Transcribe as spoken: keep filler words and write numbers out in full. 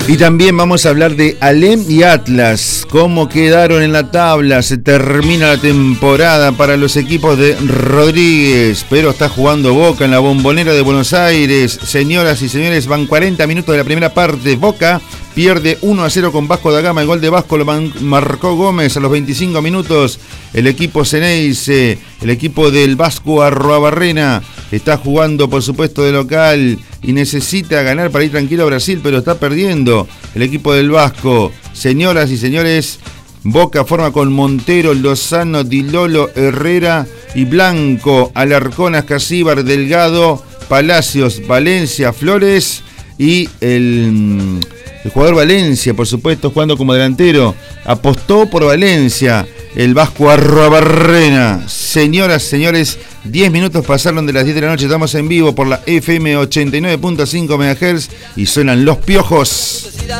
Y también vamos a hablar de Alem y Atlas, cómo quedaron en la tabla. Se termina la temporada para los equipos de Rodríguez, pero está jugando Boca en la Bombonera de Buenos Aires. Señoras y señores, van cuarenta minutos de la primera parte. Boca pierde uno a cero con Vasco da Gama. El gol de Vasco lo man- marcó Gómez a los veinticinco minutos. El equipo Ceneice, el equipo del Vasco Arruabarrena, está jugando por supuesto de local y necesita ganar para ir tranquilo a Brasil, pero está perdiendo el equipo del Vasco. Señoras y señores, Boca forma con Montero, Lozano, Di Lolo, Herrera y Blanco, Alarcón, Ascasíbar, Delgado, Palacios, Valencia, Flores y el, el jugador Valencia, por supuesto, jugando como delantero. Apostó por Valencia el Vasco Arruabarrena. Señoras, señores, diez minutos pasaron de las diez de la noche. Estamos en vivo por la F M ochenta y nueve punto cinco megahertz y suenan Los Piojos.